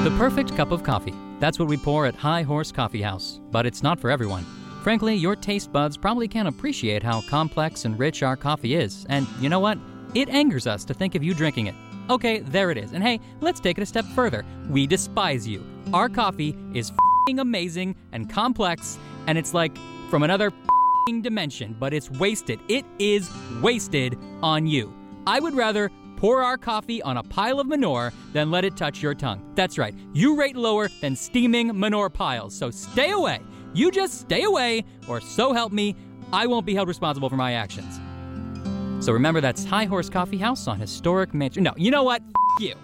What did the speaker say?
The perfect cup of coffee. That's what we pour at High Horse Coffee House. But it's not for everyone. Frankly, your taste buds probably can't appreciate how complex and rich our coffee is. And you know what? It angers us to think of you drinking it. Okay, there it is. And hey, let's take it a step further. We despise you. Our coffee is f***ing amazing and complex, and it's like from another f***ing dimension, but it's wasted. It is wasted on you. I would rather pour our coffee on a pile of manure than let it touch your tongue. That's right. You rate lower than steaming manure piles, so stay away. You just stay away, or so help me, I won't be held responsible for my actions. So remember, that's High Horse Coffee House on historic Mansion. No, you know what? F*** you.